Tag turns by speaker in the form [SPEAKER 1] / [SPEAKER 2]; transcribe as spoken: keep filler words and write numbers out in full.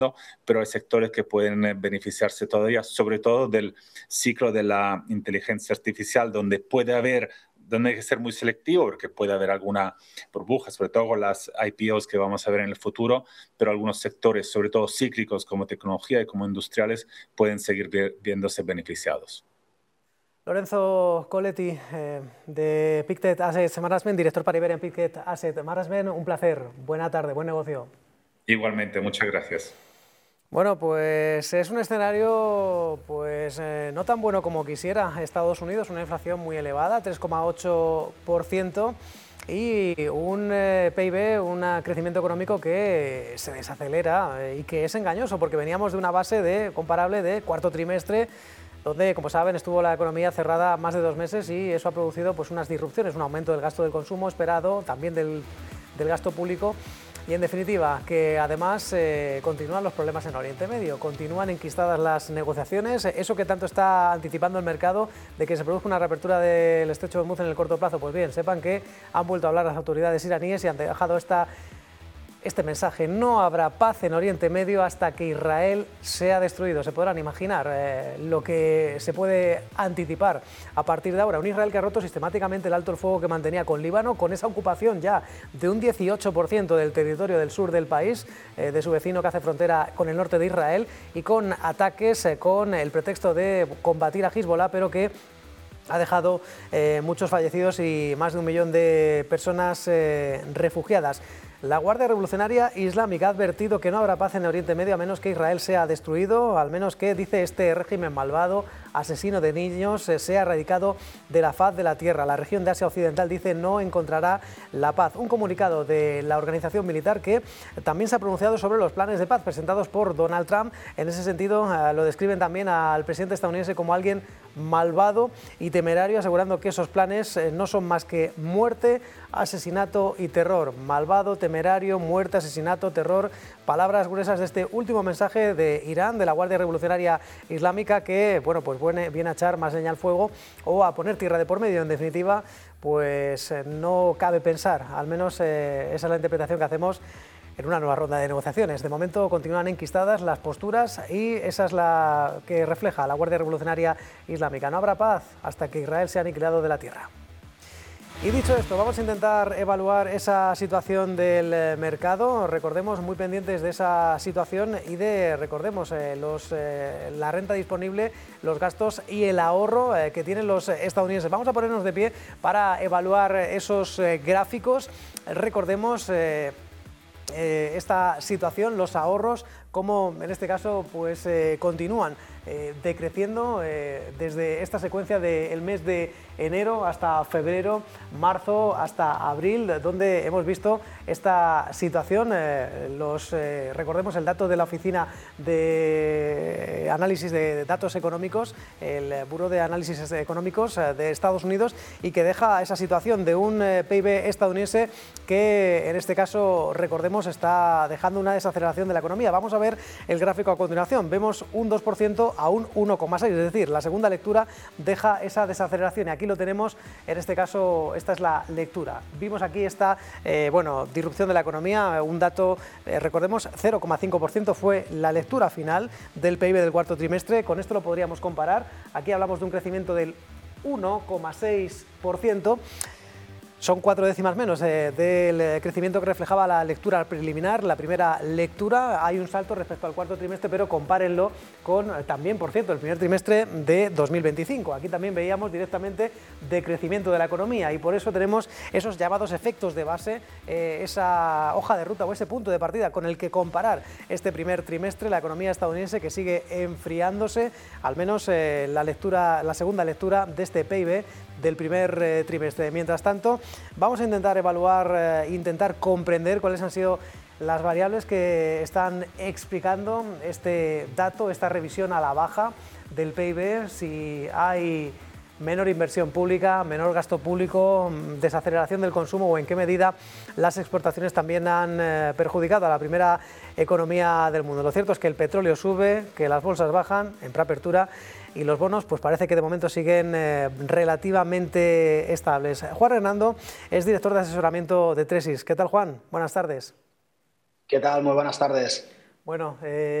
[SPEAKER 1] pero hay sectores que pueden beneficiarse todavía, sobre todo del ciclo de la inteligencia artificial, donde puede haber, donde hay que ser muy selectivo, porque puede haber alguna burbuja, sobre todo con las I P Os que vamos a ver en el futuro, pero algunos sectores, sobre todo cíclicos como tecnología y como industriales, pueden seguir viéndose beneficiados.
[SPEAKER 2] Lorenzo Coletti, eh, de Pictet Asset Management, director para Iberia en Pictet Asset Management. Un placer. Buena tarde, buen negocio.
[SPEAKER 1] Igualmente, muchas gracias.
[SPEAKER 2] Bueno, pues es un escenario pues eh, no tan bueno como quisiera. Estados Unidos, una inflación muy elevada, tres coma ocho por ciento, y un eh, P I B, un crecimiento económico que se desacelera eh, y que es engañoso, porque veníamos de una base de, comparable de cuarto trimestre, donde, como saben, estuvo la economía cerrada más de dos meses y eso ha producido pues unas disrupciones, un aumento del gasto del consumo esperado, también del, del gasto público. Y en definitiva, que además eh, continúan los problemas en Oriente Medio, continúan enquistadas las negociaciones, eso que tanto está anticipando el mercado de que se produzca una reapertura del estrecho de Hormuz en el corto plazo. Pues bien, sepan que han vuelto a hablar las autoridades iraníes y han dejado esta, este mensaje: no habrá paz en Oriente Medio hasta que Israel sea destruido. Se podrán imaginar eh, lo que se puede anticipar a partir de ahora. Un Israel que ha roto sistemáticamente el alto el fuego que mantenía con Líbano, con esa ocupación ya de un dieciocho por ciento del territorio del sur del país, eh, de su vecino que hace frontera con el norte de Israel, y con ataques eh, con el pretexto de combatir a Hezbollah, pero que ha dejado eh, muchos fallecidos y más de un millón de personas eh, refugiadas. La Guardia Revolucionaria Islámica ha advertido que no habrá paz en Oriente Medio a menos que Israel sea destruido, al menos que, dice, este régimen malvado, asesino de niños, sea erradicado de la faz de la tierra. La región de Asia Occidental, dice, no encontrará la paz. Un comunicado de la organización militar que también se ha pronunciado sobre los planes de paz presentados por Donald Trump. En ese sentido, lo describen también al presidente estadounidense como alguien malvado y temerario, asegurando que esos planes no son más que muerte, asesinato y terror. Malvado, temerario, muerte, asesinato, terror. Palabras gruesas de este último mensaje de Irán, de la Guardia Revolucionaria Islámica, que, bueno, pues viene a echar más leña al fuego o a poner tierra de por medio. En definitiva, pues no cabe pensar, al menos eh, esa es la interpretación que hacemos, en una nueva ronda de negociaciones. De momento continúan enquistadas las posturas y esa es la que refleja la Guardia Revolucionaria Islámica. No habrá paz hasta que Israel sea aniquilado de la tierra. Y dicho esto, vamos a intentar evaluar esa situación del mercado. Recordemos, muy pendientes de esa situación y de, recordemos, eh, los, eh, la renta disponible, los gastos y el ahorro eh, que tienen los estadounidenses. Vamos a ponernos de pie para evaluar esos eh, gráficos. Recordemos eh, eh, esta situación, los ahorros, como en este caso pues eh, continúan eh, decreciendo eh, desde esta secuencia del mes de enero hasta febrero, marzo hasta abril, donde hemos visto esta situación. Eh, los, eh, recordemos el dato de la Oficina de Análisis de Datos Económicos, el Buró de Análisis Económicos de Estados Unidos, y que deja esa situación de un eh, P I B estadounidense que en este caso, recordemos, está dejando una desaceleración de la economía. Vamos a ver el gráfico a continuación. Vemos un dos por ciento a un uno coma seis por ciento, es decir, la segunda lectura deja esa desaceleración, y aquí lo tenemos. En este caso, esta es la lectura. Vimos aquí esta eh, bueno, disrupción de la economía, un dato, eh, recordemos, cero coma cinco por ciento fue la lectura final del P I B del cuarto trimestre. Con esto lo podríamos comparar. Aquí hablamos de un crecimiento del uno coma seis por ciento. Son cuatro décimas menos eh, del crecimiento que reflejaba la lectura preliminar, la primera lectura. Hay un salto respecto al cuarto trimestre, pero compárenlo con eh, también, por cierto, el primer trimestre de dos mil veinticinco. Aquí también veíamos directamente decrecimiento de la economía, y por eso tenemos esos llamados efectos de base, eh, esa hoja de ruta o ese punto de partida con el que comparar este primer trimestre, la economía estadounidense, que sigue enfriándose, al menos eh, la lectura, la segunda lectura de este P I B del primer eh, trimestre. Mientras tanto, vamos a intentar evaluar, eh, intentar comprender cuáles han sido las variables que están explicando este dato, esta revisión a la baja del P I B, si hay menor inversión pública, menor gasto público, desaceleración del consumo, o en qué medida las exportaciones también han eh, perjudicado a la primera economía del mundo. Lo cierto es que el petróleo sube, que las bolsas bajan en preapertura, y los bonos pues parece que de momento siguen eh, relativamente estables. Juan Hernando es director de asesoramiento de Tresis. ¿Qué tal, Juan? Buenas tardes.
[SPEAKER 3] ¿Qué tal? Muy buenas tardes.
[SPEAKER 2] Bueno, eh...